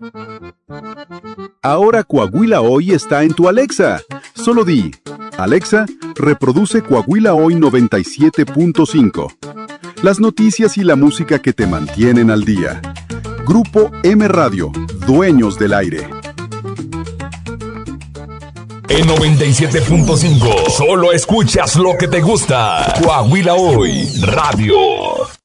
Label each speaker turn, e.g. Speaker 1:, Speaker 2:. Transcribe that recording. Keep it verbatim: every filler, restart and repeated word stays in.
Speaker 1: Ahora Coahuila Hoy está en tu Alexa. Solo di, Alexa, reproduce Coahuila Hoy noventa y siete punto cinco. Las noticias y la música que te mantienen al día. Grupo M Radio, dueños del aire.
Speaker 2: En noventa y siete punto cinco, solo escuchas lo que te gusta. Coahuila Hoy Radio.